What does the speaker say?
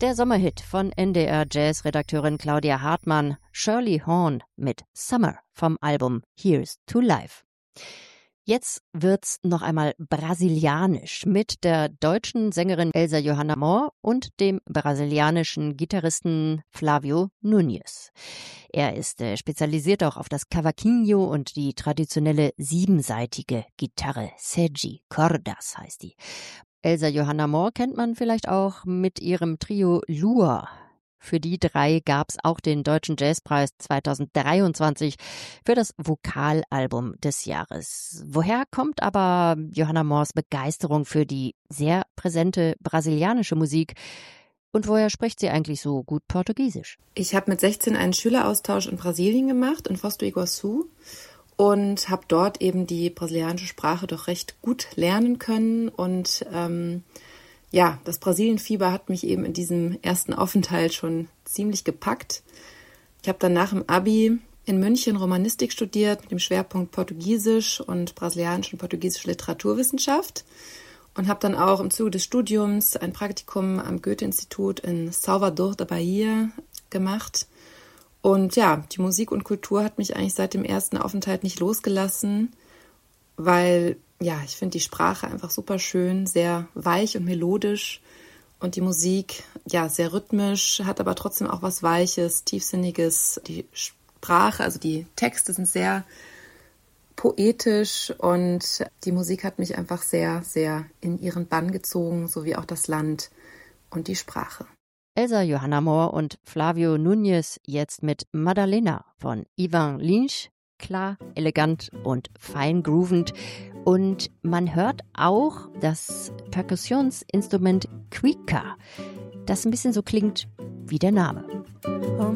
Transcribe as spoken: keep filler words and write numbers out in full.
Der Sommerhit von N D R-Jazz-Redakteurin Claudia Hartmann, Shirley Horn mit Summer vom Album Here's to Life. Jetzt wird's noch einmal brasilianisch mit der deutschen Sängerin Elsa Johanna Mohr und dem brasilianischen Gitarristen Flávio Núñez. Er ist äh, spezialisiert auch auf das Cavaquinho und die traditionelle siebensaitige Gitarre. Sete Cordas heißt die. Elsa Johanna Mohr kennt man vielleicht auch mit ihrem Trio Lua. Für die drei gab's auch den Deutschen Jazzpreis zweitausenddreiundzwanzig für das Vokalalbum des Jahres. Woher kommt aber Johanna Mohrs Begeisterung für die sehr präsente brasilianische Musik? Und woher spricht sie eigentlich so gut Portugiesisch? Ich habe mit sechzehn einen Schüleraustausch in Brasilien gemacht, in Foz do Iguaçu. Und habe dort eben die brasilianische Sprache doch recht gut lernen können. Und ähm, ja, das Brasilienfieber hat mich eben in diesem ersten Aufenthalt schon ziemlich gepackt. Ich habe dann nach dem Abi in München Romanistik studiert mit dem Schwerpunkt Portugiesisch und brasilianische und portugiesische Literaturwissenschaft. Und habe dann auch im Zuge des Studiums ein Praktikum am Goethe-Institut in Salvador da Bahia gemacht. Und ja, die Musik und Kultur hat mich eigentlich seit dem ersten Aufenthalt nicht losgelassen, weil, ja, ich finde die Sprache einfach super schön, sehr weich und melodisch und die Musik, ja, sehr rhythmisch, hat aber trotzdem auch was Weiches, Tiefsinniges. Die Sprache, also die Texte sind sehr poetisch und die Musik hat mich einfach sehr, sehr in ihren Bann gezogen, sowie auch das Land und die Sprache. Elsa Johanna Mohr und Flávio Núñez jetzt mit Madalena von Ivan Lins. Klar, elegant und fein groovend. Und man hört auch das Perkussionsinstrument Cuica, das ein bisschen so klingt wie der Name.